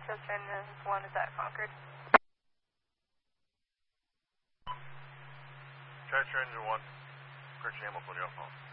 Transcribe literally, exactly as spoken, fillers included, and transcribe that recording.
Manchester and one is at Concord. Charger Engine one, Christian Hamilton, your phone.